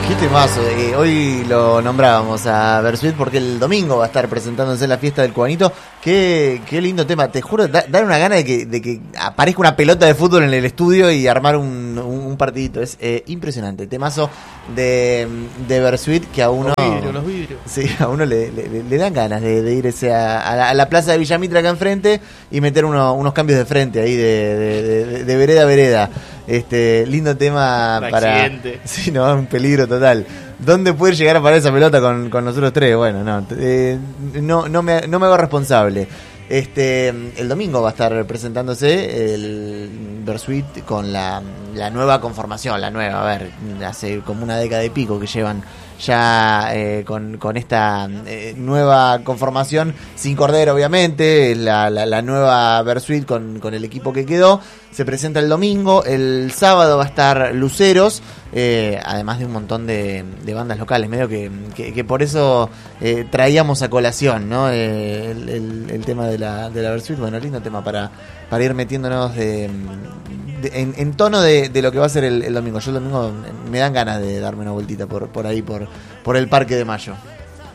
Qué temazo. Hoy lo nombrábamos a Bersuit porque el domingo va a estar presentándose en la fiesta del Cubanito. Qué lindo tema. Te juro, dar una gana de que aparezca una pelota de fútbol en el estudio y armar un partidito. Es impresionante. Temazo de Bersuit que a uno... Los vidrios. Sí, a uno le dan ganas de irse a la plaza de Villamitra acá enfrente y meter unos cambios de frente ahí de vereda a vereda. Lindo tema para... Accidente. Sí, no, un peligro total. ¿Dónde puede llegar a parar esa pelota con nosotros tres? Bueno, no me hago responsable. El domingo va a estar presentándose el Bersuit con la nueva conformación, hace como una década y pico que llevan ya con esta nueva conformación, sin Cordero obviamente, la nueva Bersuit con el equipo que quedó. Se presenta el domingo, el sábado va a estar Luceros, además de un montón de bandas locales, medio que por eso traíamos a colación, ¿no? El tema de la Bersuit. Bueno, lindo tema para ir metiéndonos en tono de lo que va a ser el domingo. Yo el domingo me dan ganas de darme una vueltita por ahí, por el Parque de Mayo.